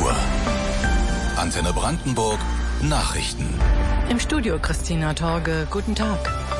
Uhr. Antenne Brandenburg Nachrichten. Im Studio Christina Torge, guten Tag.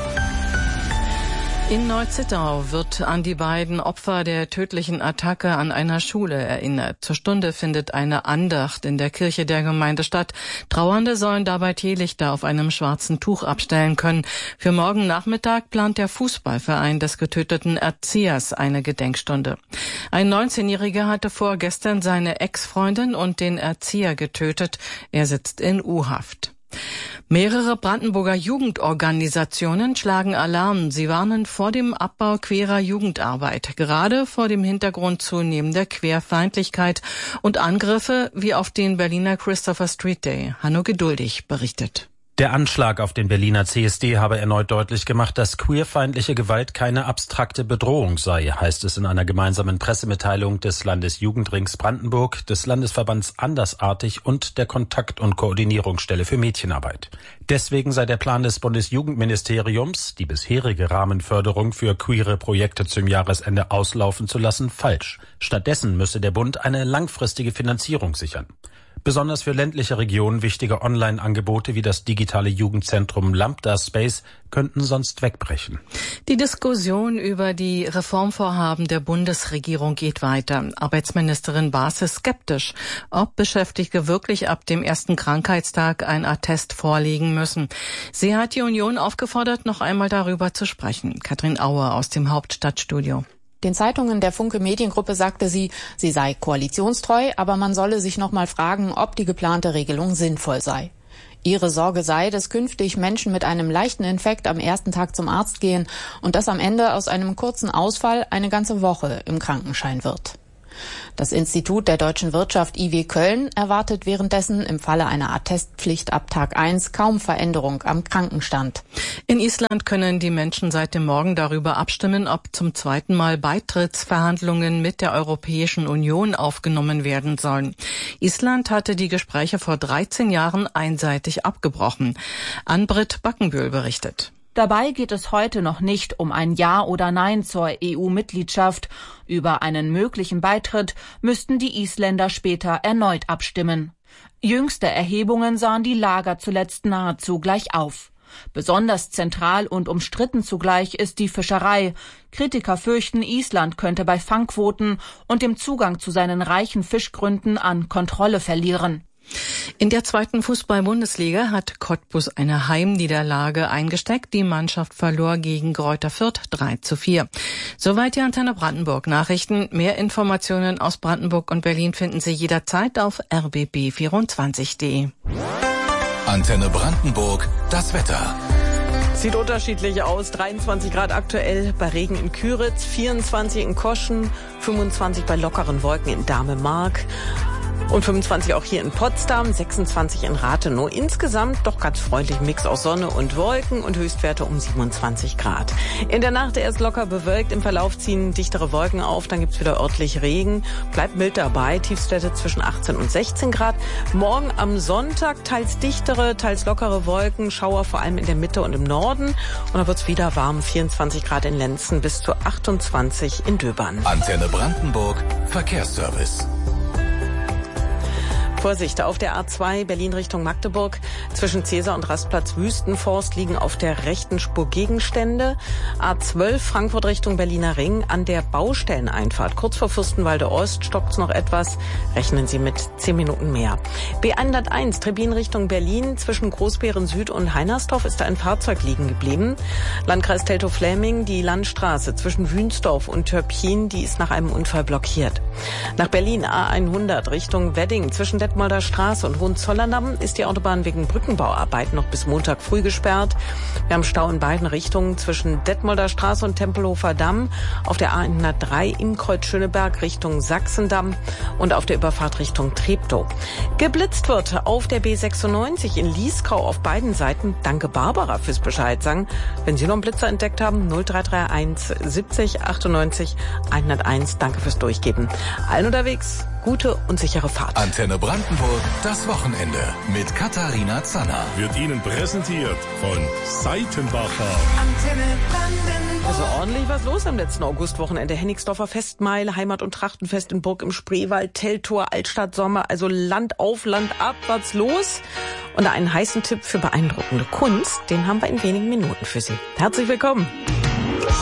In Neuzittau wird an die beiden Opfer der tödlichen Attacke an einer Schule erinnert. Zur Stunde findet eine Andacht in der Kirche der Gemeinde statt. Trauernde sollen dabei Teelichter auf einem schwarzen Tuch abstellen können. Für morgen Nachmittag plant der Fußballverein des getöteten Erziehers eine Gedenkstunde. Ein 19-Jähriger hatte vorgestern seine Ex-Freundin und den Erzieher getötet. Er sitzt in U-Haft. Mehrere Brandenburger Jugendorganisationen schlagen Alarm. Sie warnen vor dem Abbau queerer Jugendarbeit, gerade vor dem Hintergrund zunehmender Queerfeindlichkeit und Angriffe wie auf den Berliner Christopher Street Day. Hanno Geduldig berichtet. Der Anschlag auf den Berliner CSD habe erneut deutlich gemacht, dass queerfeindliche Gewalt keine abstrakte Bedrohung sei, heißt es in einer gemeinsamen Pressemitteilung des Landesjugendrings Brandenburg, des Landesverbands Andersartig und der Kontakt- und Koordinierungsstelle für Mädchenarbeit. Deswegen sei der Plan des Bundesjugendministeriums, die bisherige Rahmenförderung für queere Projekte zum Jahresende auslaufen zu lassen, falsch. Stattdessen müsse der Bund eine langfristige Finanzierung sichern. Besonders für ländliche Regionen wichtige Online-Angebote wie das digitale Jugendzentrum Lambda Space könnten sonst wegbrechen. Die Diskussion über die Reformvorhaben der Bundesregierung geht weiter. Arbeitsministerin Baas ist skeptisch, ob Beschäftigte wirklich ab dem ersten Krankheitstag ein Attest vorlegen müssen. Sie hat die Union aufgefordert, noch einmal darüber zu sprechen. Katrin Auer aus dem Hauptstadtstudio. Den Zeitungen der Funke Mediengruppe sagte sie sei koalitionstreu, aber man solle sich noch mal fragen, ob die geplante Regelung sinnvoll sei. Ihre Sorge sei, dass künftig Menschen mit einem leichten Infekt am ersten Tag zum Arzt gehen und dass am Ende aus einem kurzen Ausfall eine ganze Woche im Krankenschein wird. Das Institut der deutschen Wirtschaft IW Köln erwartet währenddessen im Falle einer Attestpflicht ab Tag 1 kaum Veränderung am Krankenstand. In Island können die Menschen seit dem Morgen darüber abstimmen, ob zum zweiten Mal Beitrittsverhandlungen mit der Europäischen Union aufgenommen werden sollen. Island hatte die Gespräche vor 13 Jahren einseitig abgebrochen. Ann-Britt Backenbühl berichtet. Dabei geht es heute noch nicht um ein Ja oder Nein zur EU-Mitgliedschaft. Über einen möglichen Beitritt müssten die Isländer später erneut abstimmen. Jüngste Erhebungen sahen die Lager zuletzt nahezu gleich auf. Besonders zentral und umstritten zugleich ist die Fischerei. Kritiker fürchten, Island könnte bei Fangquoten und dem Zugang zu seinen reichen Fischgründen an Kontrolle verlieren. In der zweiten Fußball-Bundesliga hat Cottbus eine Heimniederlage eingesteckt. Die Mannschaft verlor gegen Greuther Fürth 3:4. Soweit die Antenne Brandenburg Nachrichten. Mehr Informationen aus Brandenburg und Berlin finden Sie jederzeit auf rbb24.de. Antenne Brandenburg, das Wetter. Sieht unterschiedlich aus. 23 Grad aktuell bei Regen in Küritz, 24 in Koschen, 25 bei lockeren Wolken in Dahme-Mark. Und 25 auch hier in Potsdam, 26 in Rathenow. Insgesamt doch ganz freundlich Mix aus Sonne und Wolken und Höchstwerte um 27 Grad. In der Nacht erst locker bewölkt, im Verlauf ziehen dichtere Wolken auf, dann gibt's wieder örtlich Regen. Bleibt mild dabei, Tiefstwerte zwischen 18 und 16 Grad. Morgen am Sonntag teils dichtere, teils lockere Wolken, Schauer vor allem in der Mitte und im Norden. Und dann wird's wieder warm, 24 Grad in Lenzen bis zu 28 in Döbern. Antenne Brandenburg, Verkehrsservice. Vorsicht, auf der A2 Berlin Richtung Magdeburg zwischen Cäsar und Rastplatz Wüstenforst liegen auf der rechten Spur Gegenstände. A12 Frankfurt Richtung Berliner Ring an der Baustelleneinfahrt. Kurz vor Fürstenwalde Ost stockt's noch etwas. Rechnen Sie mit 10 Minuten mehr. B101 Trebin Richtung Berlin zwischen Großbeeren Süd und Heinersdorf ist da ein Fahrzeug liegen geblieben. Landkreis Teltow-Fläming, die Landstraße zwischen Wünsdorf und Törpchen, die ist nach einem Unfall blockiert. Nach Berlin A100 Richtung Wedding zwischen Detmolder Straße und Hohenzollerndamm ist die Autobahn wegen Brückenbauarbeiten noch bis Montag früh gesperrt. Wir haben Stau in beiden Richtungen zwischen Detmolder Straße und Tempelhofer Damm, auf der A103 im Kreuz Schöneberg Richtung Sachsendamm und auf der Überfahrt Richtung Treptow. Geblitzt wird auf der B96 in Lieskau auf beiden Seiten. Danke Barbara fürs Bescheid sagen. Wenn Sie noch einen Blitzer entdeckt haben, 0331 70 98 101. Danke fürs Durchgeben. Allen unterwegs gute und sichere Fahrt. Antenne Brandenburg, das Wochenende mit Katharina Zanner. Wird Ihnen präsentiert von Seitenbacher. Antenne Brandenburg. Also ordentlich was los am letzten Augustwochenende. Hennigsdorfer Festmeile, Heimat- und Trachtenfest in Burg im Spreewald, Teltow, Altstadt, Sommer, also Land auf, Land ab, was los? Und einen heißen Tipp für beeindruckende Kunst, den haben wir in wenigen Minuten für Sie. Herzlich willkommen.